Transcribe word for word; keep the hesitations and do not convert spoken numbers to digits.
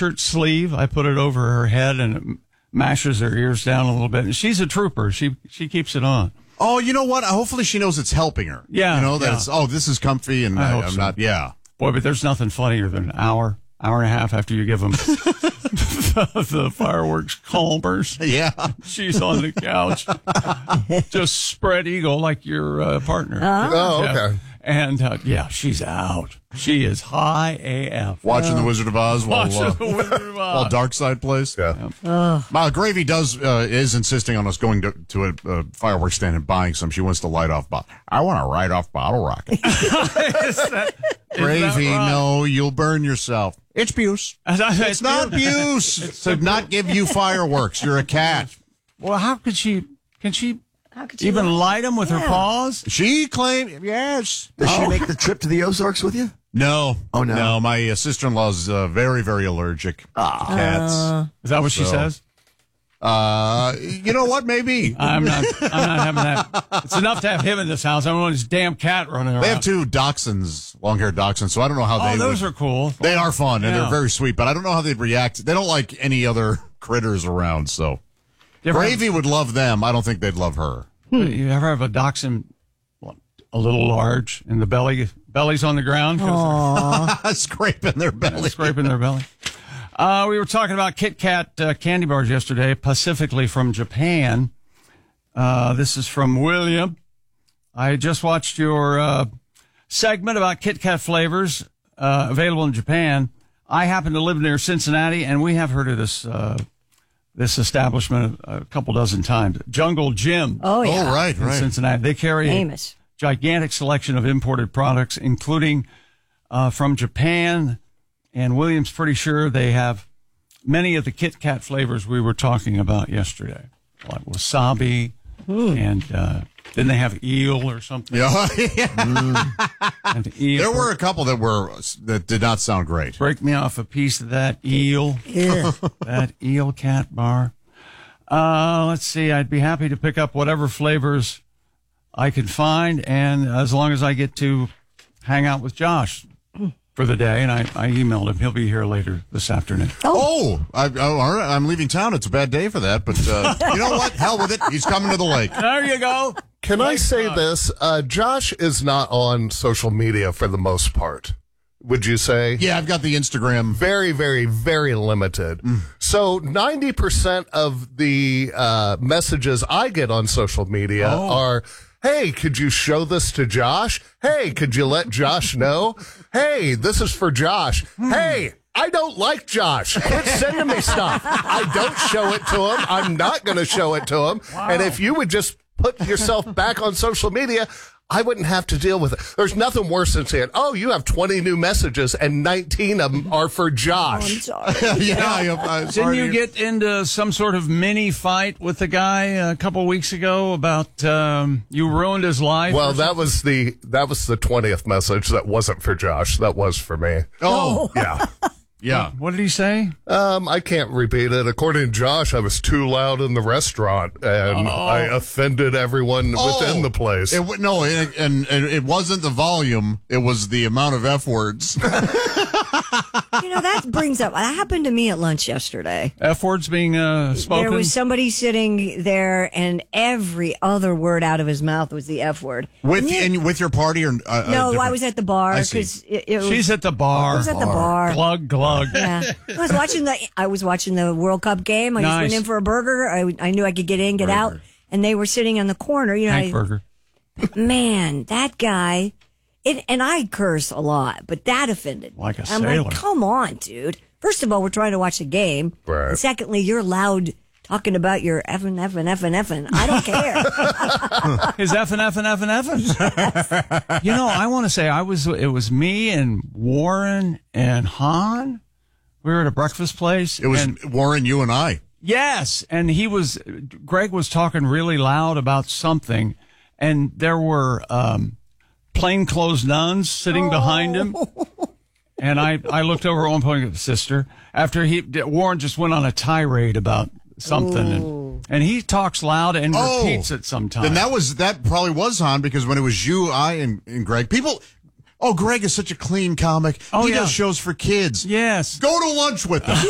shirt sleeve. I put it over her head and it mashes her ears down a little bit. And she's a trooper. She she keeps it on. Oh, you know what? Hopefully she knows it's helping her. Yeah. You know, that yeah. it's, oh, this is comfy and I I, hope I'm so. not, yeah. Boy, but there's nothing funnier than an hour, hour and a half after you give them the fireworks calmers. Yeah. She's on the couch, just spread eagle like your uh, partner. Oh, Yeah. okay. And, uh, yeah, she's out. She is high A F. Watching The Wizard of Oz while, Watching uh, The Wizard of Oz. while Darkside plays. Yeah. My Gravy does uh, is insisting on us going to, to a, a fireworks stand and buying some. She wants to light off. Bo- I want to light off bottle rocket. Is that- is Gravy, that right? no, you'll burn yourself. It's abuse. It's not abuse to not give you fireworks. You're a cat. Well, how could she? Can she How could you even lie? light them with her Yeah. paws? She claimed yes. Does she make the trip to the Ozarks with you? No. Oh, no. No, my uh, sister-in-law's uh, very, very allergic to cats. Is that what she So- says? Uh, you know what? Maybe. I'm not. I'm not having that. It's enough to have him in this house. I don't want this damn cat running around. They have two dachshunds, long-haired dachshunds, so I don't know how Oh, they those would, are cool. They are fun, and Yeah. they're very sweet, but I don't know how they'd react. They don't like any other critters around, so. You ever, Gravy would love them. I don't think they'd love her. have, you ever have a dachshund a little large and the belly belly's on the ground? Scraping their belly. Scraping their belly. Uh, we were talking about Kit Kat uh, candy bars yesterday, specifically from Japan. Uh, this is from William. I just watched your uh, segment about Kit Kat flavors uh, available in Japan. I happen to live near Cincinnati, and we have heard of this uh, this establishment a couple dozen times. Jungle Jim Oh, yeah. Oh, right, in right. Cincinnati. They carry Famous. a gigantic selection of imported products, including uh, from Japan. And William's pretty sure they have many of the Kit Kat flavors we were talking about yesterday, like wasabi, and uh, didn't they have eel or something? Yeah. And eel. There were a couple that were that did not sound great. Break me off a piece of that eel, that eel cat bar. Uh, let's see. I'd be happy to pick up whatever flavors I can find, and as long as I get to hang out with Josh for the day, and I, I emailed him. He'll be here later this afternoon. Oh, I, oh, all right. I'm leaving town. It's a bad day for that, but uh, you know what? Hell with it. He's coming to the lake. There you go. Can I say this? Uh, Josh is not on social media for the most part. Would you say? Yeah, I've got the Instagram. Very, very, very limited. So ninety percent of the uh, messages I get on social media are, hey, could you show this to Josh? Hey, could you let Josh know? Hey, this is for Josh. Hey, I don't like Josh. Quit sending me stuff. I don't show it to him. I'm not going to show it to him. And if you would just put yourself back on social media, I wouldn't have to deal with it. There's nothing worse than saying, oh, you have twenty new messages and nineteen of them are for I'm Josh. sorry. yeah, I, I, Didn't sorry you to- get into some sort of mini fight with the guy a couple weeks ago about um, you ruined his life? Well, or that was the that was the twentieth message that wasn't for Josh. That was for me. Oh, Yeah. yeah. What did he say? Um, I can't repeat it. According to Josh, I was too loud in the restaurant and I offended everyone within the place. It, w- no, it, and, and it wasn't the volume. It was the amount of F words. You know, that brings up, that happened to me at lunch yesterday. F words being uh, spoken? There was somebody sitting there, and every other word out of his mouth was the F word. with And you- and with your party or uh, no, uh, I different- was at the bar I see. because it, it was. She's at the bar. I was at the bar. Glug, glug. Yeah, I was watching the. I was watching the World Cup game. I just Nice. went in for a burger. I, I knew I could get in, get out, and they were sitting on the corner. You know, Hank I- Burger. man, that guy. It, and I curse a lot, but that offended me. Like a I'm sailor. like, come on, dude. First of all, we're trying to watch the game. Right. And secondly, you're loud talking about your effing, effing, effing, effing. I don't care. Is F and F and F and F. You know, I want to say I was. It was me and Warren and Han. We were at a breakfast place. It was and, Warren, you and I. yes, and he was. Greg was talking really loud about something, and there were um, plainclothes nuns sitting behind him. And I, I looked over at one point at the sister after he Warren just went on a tirade about something, and, and he talks loud and Oh, repeats it sometimes. Then that was that probably was Han because when it was you, I, and, and Greg, people. Oh, Greg is such a clean comic. Oh, he yeah. does shows for kids. Yes. Go to lunch with him.